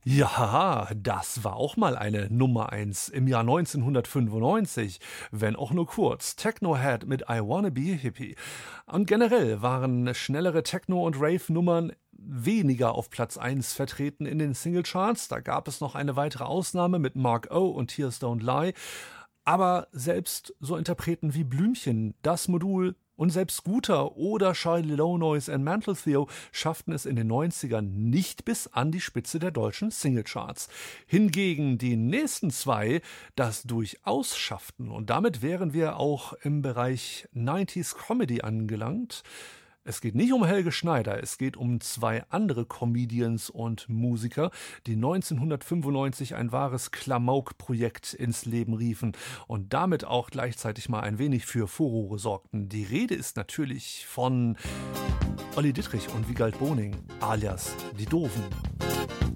Ja, das war auch mal eine Nummer eins im Jahr 1995, wenn auch nur kurz. Techno-Head mit I Wanna Be a Hippie. Und generell waren schnellere Techno- und Rave-Nummern weniger auf Platz eins vertreten in den Singlecharts. Da gab es noch eine weitere Ausnahme mit Mark O und Tears Don't Lie. Aber selbst so Interpreten wie Blümchen, Das Modul und selbst Scooter oder Charlie Low Noise and Mantle Theo schafften es in den 90ern nicht bis an die Spitze der deutschen Singlecharts. Hingegen die nächsten zwei das durchaus schafften. Und damit wären wir auch im Bereich 90s Comedy angelangt. Es geht nicht um Helge Schneider, es geht um zwei andere Comedians und Musiker, die 1995 ein wahres Klamauk-Projekt ins Leben riefen und damit auch gleichzeitig mal ein wenig für Furore sorgten. Die Rede ist natürlich von Olli Dittrich und Wiegald Boning, alias die Doofen.